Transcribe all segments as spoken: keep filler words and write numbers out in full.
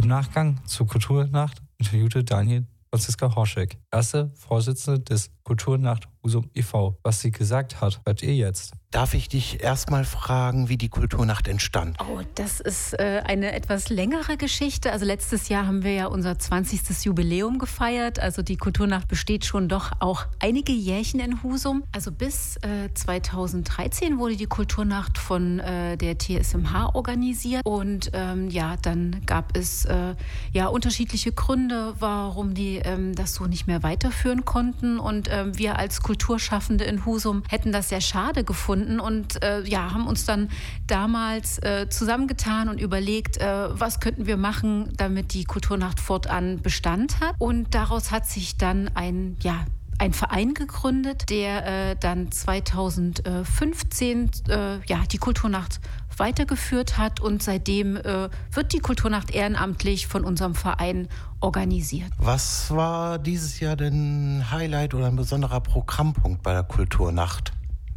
Im Nachgang zur Kulturnacht interviewte Daniel Franziska Horschek, erste Vorsitzende des Kulturnacht Husum e V Was sie gesagt hat, hört ihr jetzt. Darf ich dich erstmal fragen, wie die Kulturnacht entstand? Oh, das ist äh, eine etwas längere Geschichte. Also letztes Jahr haben wir ja unser zwanzigstes Jubiläum gefeiert. Also die Kulturnacht besteht schon doch auch einige Jährchen in Husum. Also bis äh, zweitausenddreizehn wurde die Kulturnacht von äh, der T S M H organisiert. Und ähm, ja, dann gab es äh, ja unterschiedliche Gründe, warum die ähm, das so nicht mehr weiterführen konnten. Und ähm, wir als Kulturschaffende in Husum hätten das sehr schade gefunden. Und äh, ja, haben uns dann damals äh, zusammengetan und überlegt, äh, was könnten wir machen, damit die Kulturnacht fortan Bestand hat. Und daraus hat sich dann ein, ja, ein Verein gegründet, der äh, dann zweitausendfünfzehn äh, ja, die Kulturnacht weitergeführt hat. Und seitdem äh, wird die Kulturnacht ehrenamtlich von unserem Verein organisiert. Was war dieses Jahr denn ein Highlight oder ein besonderer Programmpunkt bei der Kulturnacht?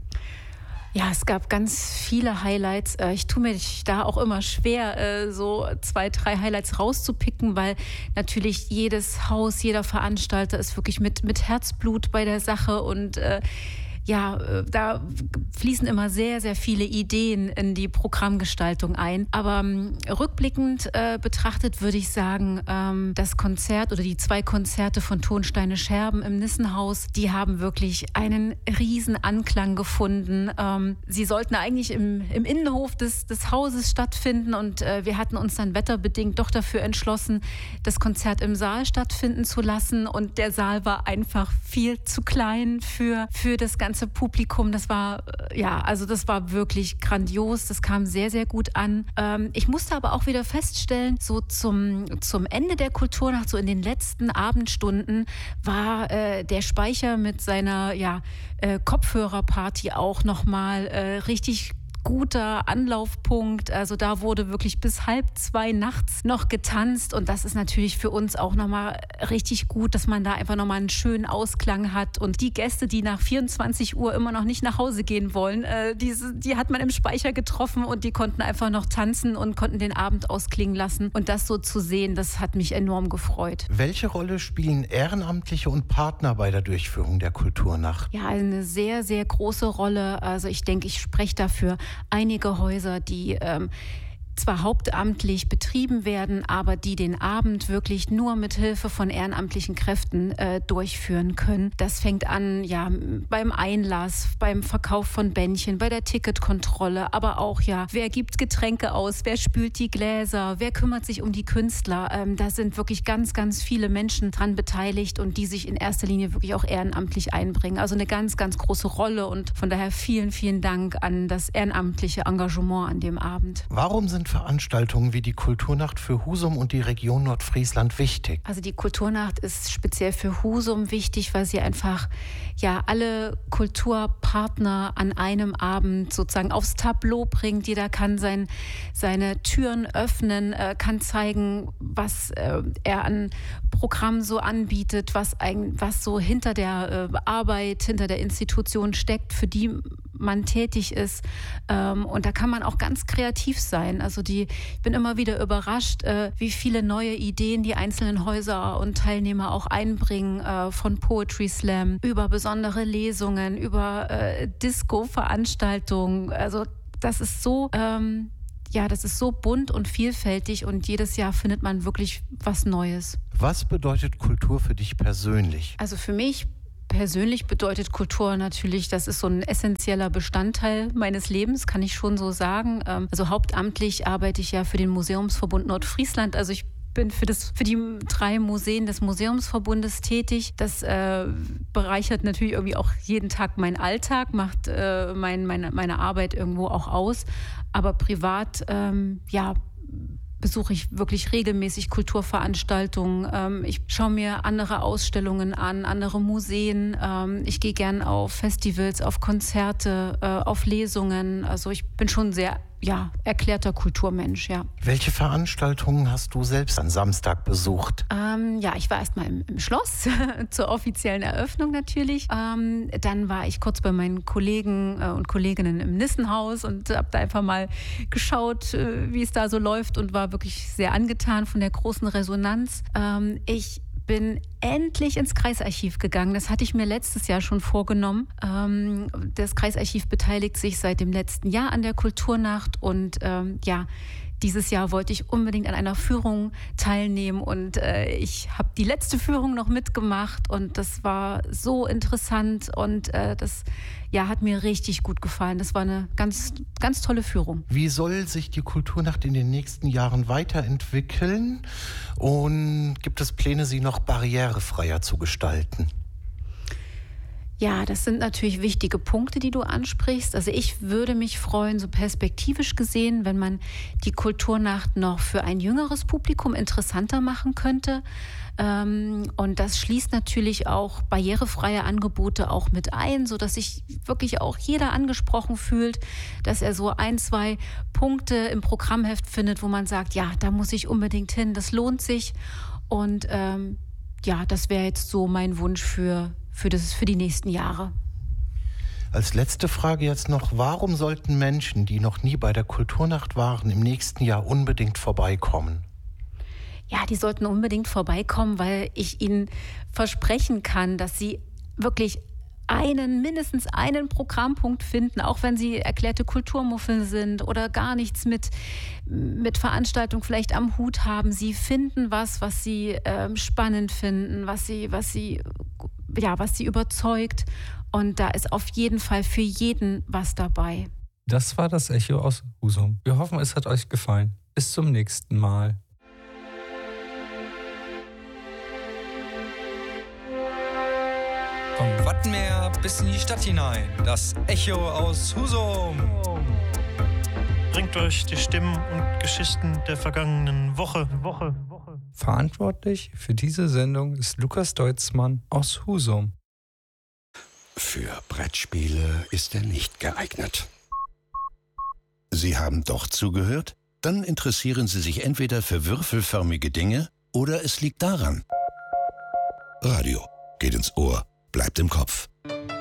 Ja, es gab ganz viele Highlights. Ich tue mir da auch immer schwer, so zwei, drei Highlights rauszupicken, weil natürlich jedes Haus, jeder Veranstalter ist wirklich mit, mit Herzblut bei der Sache und äh, ja, da fließen immer sehr, sehr viele Ideen in die Programmgestaltung ein. Aber ähm, rückblickend äh, betrachtet würde ich sagen, ähm, das Konzert oder die zwei Konzerte von Tonsteine Scherben im Nissenhaus, die haben wirklich einen riesen Anklang gefunden. Ähm, sie sollten eigentlich im, im Innenhof des, des Hauses stattfinden und äh, wir hatten uns dann wetterbedingt doch dafür entschlossen, das Konzert im Saal stattfinden zu lassen. Und der Saal war einfach viel zu klein für, für das ganze Publikum. Das war, ja, also das war wirklich grandios. Das kam sehr, sehr gut an. Ähm, ich musste aber auch wieder feststellen, so zum, zum Ende der Kulturnacht, so in den letzten Abendstunden, war äh, der Speicher mit seiner, ja, äh, Kopfhörerparty auch nochmal äh, richtig guter Anlaufpunkt. Also da wurde wirklich bis halb zwei nachts noch getanzt und das ist natürlich für uns auch nochmal richtig gut, dass man da einfach nochmal einen schönen Ausklang hat und die Gäste, die nach vierundzwanzig Uhr immer noch nicht nach Hause gehen wollen, äh, die, die hat man im Speicher getroffen und die konnten einfach noch tanzen und konnten den Abend ausklingen lassen und das so zu sehen, das hat mich enorm gefreut. Welche Rolle spielen Ehrenamtliche und Partner bei der Durchführung der Kulturnacht? Ja, eine sehr, sehr große Rolle. Also ich denke, ich spreche dafür einige Häuser, die ähm, zwar hauptamtlich betrieben werden, aber die den Abend wirklich nur mit Hilfe von ehrenamtlichen Kräften äh, durchführen können. Das fängt an, ja, beim Einlass, beim Verkauf von Bändchen, bei der Ticketkontrolle, aber auch, ja, wer gibt Getränke aus, wer spült die Gläser, wer kümmert sich um die Künstler. Ähm, da sind wirklich ganz, ganz viele Menschen dran beteiligt und die sich in erster Linie wirklich auch ehrenamtlich einbringen. Also eine ganz, ganz große Rolle und von daher vielen, vielen Dank an das ehrenamtliche Engagement an dem Abend. Warum sind Veranstaltungen wie die Kulturnacht für Husum und die Region Nordfriesland wichtig? Also die Kulturnacht ist speziell für Husum wichtig, weil sie einfach ja alle Kulturpartner an einem Abend sozusagen aufs Tableau bringt. Jeder kann sein, seine Türen öffnen, äh, kann zeigen, was äh, er an Programm so anbietet, was, ein, was so hinter der äh, Arbeit, hinter der Institution steckt, für die man tätig ist. Ähm, und da kann man auch ganz kreativ sein. Also die, ich bin immer wieder überrascht, äh, wie viele neue Ideen die einzelnen Häuser und Teilnehmer auch einbringen, äh, von Poetry Slam über besondere Lesungen, über äh, Disco-Veranstaltungen. Also das ist so... Ähm, Ja, das ist so bunt und vielfältig und jedes Jahr findet man wirklich was Neues. Was bedeutet Kultur für dich persönlich? Also für mich persönlich bedeutet Kultur natürlich, das ist so ein essentieller Bestandteil meines Lebens, kann ich schon so sagen. Also hauptamtlich arbeite ich ja für den Museumsverbund Nordfriesland. Also ich bin für, das, für die drei Museen des Museumsverbundes tätig. Das äh, bereichert natürlich irgendwie auch jeden Tag meinen Alltag, macht äh, mein, meine, meine Arbeit irgendwo auch aus. Aber privat, ähm, ja, besuche ich wirklich regelmäßig Kulturveranstaltungen. Ähm, ich schaue mir andere Ausstellungen an, andere Museen. Ähm, ich gehe gern auf Festivals, auf Konzerte, äh, auf Lesungen. Also ich bin schon sehr ja, erklärter Kulturmensch, ja. Welche Veranstaltungen hast du selbst am Samstag besucht? Ähm, ja, ich war erstmal im, im Schloss zur offiziellen Eröffnung natürlich. Ähm, dann war ich kurz bei meinen Kollegen äh, und Kolleginnen im Nissenhaus und habe da einfach mal geschaut, äh, wie es da so läuft und war wirklich sehr angetan von der großen Resonanz. Ähm, ich bin endlich ins Kreisarchiv gegangen. Das hatte ich mir letztes Jahr schon vorgenommen. Ähm, das Kreisarchiv beteiligt sich seit dem letzten Jahr an der Kulturnacht und ähm, ja, dieses Jahr wollte ich unbedingt an einer Führung teilnehmen und äh, ich habe die letzte Führung noch mitgemacht und das war so interessant und äh, das ja, hat mir richtig gut gefallen. Das war eine ganz, ganz tolle Führung. Wie soll sich die Kulturnacht in den nächsten Jahren weiterentwickeln und gibt es Pläne, sie noch barrierefreier zu gestalten? Ja, das sind natürlich wichtige Punkte, die du ansprichst. Also ich würde mich freuen, so perspektivisch gesehen, wenn man die Kulturnacht noch für ein jüngeres Publikum interessanter machen könnte. Und das schließt natürlich auch barrierefreie Angebote auch mit ein, sodass sich wirklich auch jeder angesprochen fühlt, dass er so ein, zwei Punkte im Programmheft findet, wo man sagt, ja, da muss ich unbedingt hin, das lohnt sich. Und ähm, ja, das wäre jetzt so mein Wunsch für Für, das, für die nächsten Jahre. Als letzte Frage jetzt noch, warum sollten Menschen, die noch nie bei der Kulturnacht waren, im nächsten Jahr unbedingt vorbeikommen? Ja, die sollten unbedingt vorbeikommen, weil ich ihnen versprechen kann, dass sie wirklich einen, mindestens einen Programmpunkt finden, auch wenn sie erklärte Kulturmuffel sind oder gar nichts mit, mit Veranstaltung vielleicht am Hut haben. Sie finden was, was sie äh, spannend finden, was sie, was sie ja, was sie überzeugt. Und da ist auf jeden Fall für jeden was dabei. Das war das Echo aus Husum. Wir hoffen, es hat euch gefallen. Bis zum nächsten Mal. Vom Wattenmeer bis in die Stadt hinein. Das Echo aus Husum. Bringt euch die Stimmen und Geschichten der vergangenen Woche. Woche. Verantwortlich für diese Sendung ist Lukas Deutzmann aus Husum. Für Brettspiele ist er nicht geeignet. Sie haben doch zugehört? Dann interessieren Sie sich entweder für würfelförmige Dinge oder es liegt daran. Radio geht ins Ohr, bleibt im Kopf.